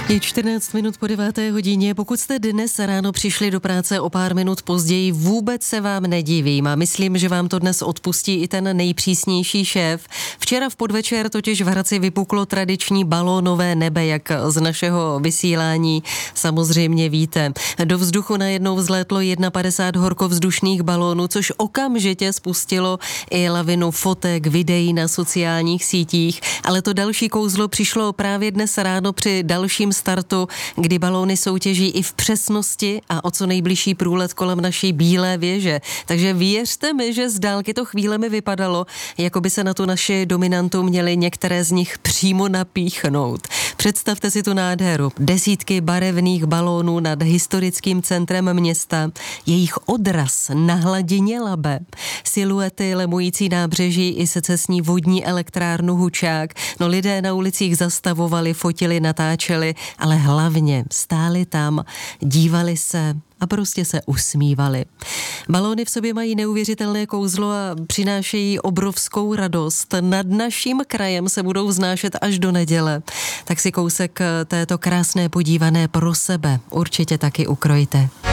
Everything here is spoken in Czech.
Je 14 minut po 9. hodině. Pokud jste dnes ráno přišli do práce o pár minut později, vůbec se vám nedivím a myslím, že vám to dnes odpustí i ten nejpřísnější šéf. Včera v podvečer totiž v Hradci vypuklo tradiční balónové nebe, jak z našeho vysílání samozřejmě víte. Do vzduchu najednou vzlétlo 51 horkovzdušných balónů, což okamžitě spustilo i lavinu fotek, videí na sociálních sítích, ale to další kouzlo přišlo právě dnes ráno při dalším startu, kdy balóny soutěží i v přesnosti a o co nejbližší průlet kolem naší Bílé věže. Takže věřte mi, že z dálky to chvílemi vypadalo, jako by se na tu naši dominantu měli některé z nich přímo napíchnout. Představte si tu nádheru. Desítky barevných balónů nad historickým centrem města, jejich odraz na hladině Labe, siluety lemující nábřeží i secesní vodní elektrárnu Hučák. No, lidé na ulicích zastavovali, fotili, natáčeli, ale hlavně stáli tam, dívali se a prostě se usmívali. Balóny v sobě mají neuvěřitelné kouzlo a přinášejí obrovskou radost. Nad naším krajem se budou vznášet až do neděle. Tak si kousek této krásné podívané pro sebe určitě taky ukrojte.